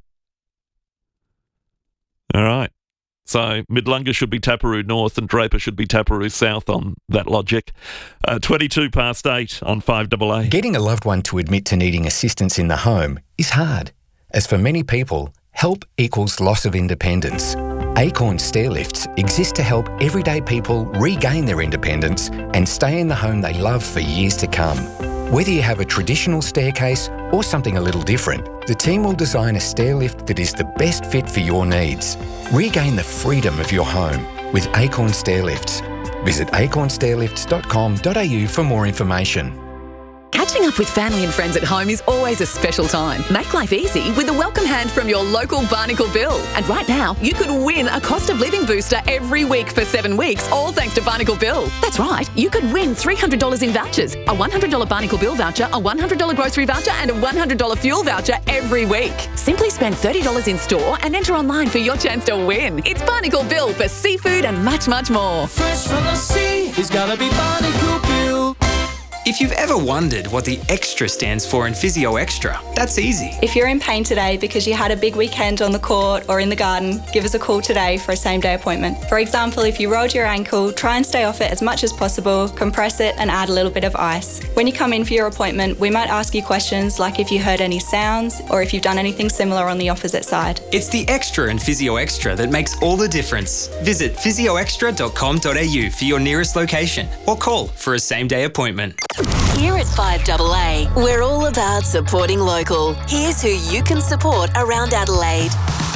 All right. So Midlunga should be Taparoo North and Draper should be Taparoo South on that logic. 8:22 on 5AA. Getting a loved one to admit to needing assistance in the home is hard, as for many people, help equals loss of independence. Acorn Stairlifts exist to help everyday people regain their independence and stay in the home they love for years to come. Whether you have a traditional staircase or something a little different, the team will design a stairlift that is the best fit for your needs. Regain the freedom of your home with Acorn Stairlifts. Visit acornstairlifts.com.au for more information. Catching up with family and friends at home is always a special time. Make life easy with a welcome hand from your local Barnacle Bill. And right now, you could win a cost of living booster every week for 7 weeks, all thanks to Barnacle Bill. That's right, you could win $300 in vouchers, a $100 Barnacle Bill voucher, a $100 grocery voucher, and a $100 fuel voucher every week. Simply spend $30 in store and enter online for your chance to win. It's Barnacle Bill for seafood and much, much more. Fresh from the sea, it's gotta be Barnacle Bill. If you've ever wondered what the extra stands for in Physio Extra, that's easy. If you're in pain today because you had a big weekend on the court or in the garden, give us a call today for a same-day appointment. For example, if you rolled your ankle, try and stay off it as much as possible, compress it and add a little bit of ice. When you come in for your appointment, we might ask you questions like if you heard any sounds or if you've done anything similar on the opposite side. It's the extra in Physio Extra that makes all the difference. Visit physioextra.com.au for your nearest location or call for a same-day appointment. Here at 5AA, we're all about supporting local. Here's who you can support around Adelaide.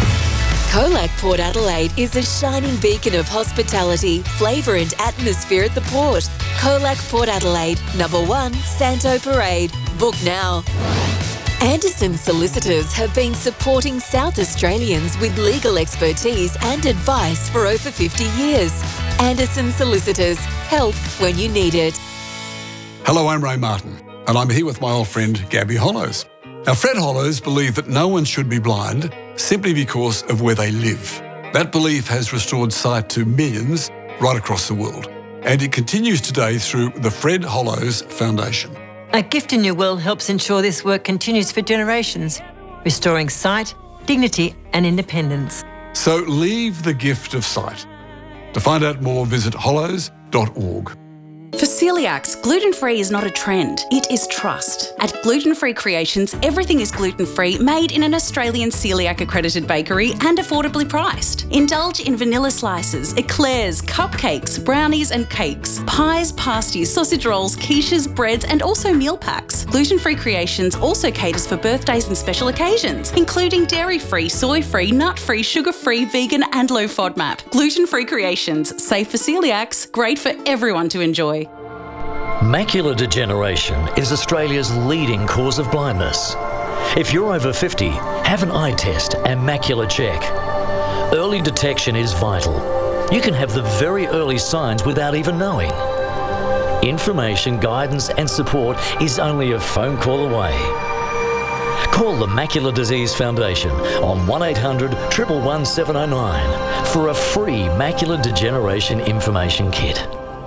Colac Port Adelaide is a shining beacon of hospitality, flavour and atmosphere at the port. Colac Port Adelaide, number 1, Santo Parade. Book now. Anderson Solicitors have been supporting South Australians with legal expertise and advice for over 50 years. Anderson Solicitors, help when you need it. Hello, I'm Ray Martin, and I'm here with my old friend Gabby Hollows. Now, Fred Hollows believed that no one should be blind simply because of where they live. That belief has restored sight to millions right across the world, and it continues today through the Fred Hollows Foundation. A Gift in Your Will helps ensure this work continues for generations, restoring sight, dignity and independence. So leave the gift of sight. To find out more, visit hollows.org. For celiacs, gluten-free is not a trend, it is trust. At Gluten Free Creations, everything is gluten-free, made in an Australian celiac-accredited bakery and affordably priced. Indulge in vanilla slices, eclairs, cupcakes, brownies and cakes, pies, pasties, sausage rolls, quiches, breads and also meal packs. Gluten Free Creations also caters for birthdays and special occasions, including dairy-free, soy-free, nut-free, sugar-free, vegan and low FODMAP. Gluten Free Creations, safe for celiacs, great for everyone to enjoy. Macular degeneration is Australia's leading cause of blindness. If you're over 50, have an eye test and macular check. Early detection is vital. You can have the very early signs without even knowing. Information, guidance and support is only a phone call away. Call the Macular Disease Foundation on 1800 111 709 for a free macular degeneration information kit.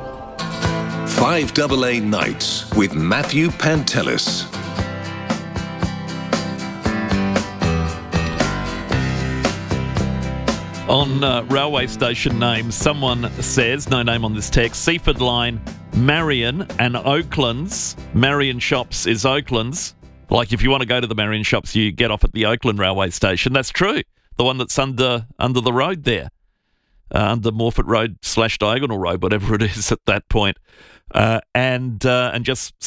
5AA Nights with Matthew Pantelis. On railway station names, someone says, no name on this text, Seaford Line, Marion and Oaklands. Marion Shops is Oaklands. Like if you want to go to the Marion Shops, you get off at the Oakland railway station. That's true. The one that's under the road there. Under Morfett Road / Diagonal Road, whatever it is at that point. And just